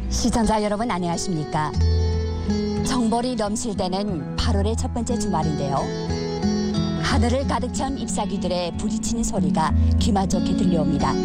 시청자 여러분 안녕하십니까? 정벌이 넘칠 때는 8월의 첫 번째 주말인데요. 하늘을 가득 채운 잎사귀들의 부딪히는 소리가 귀마좋게 들려옵니다.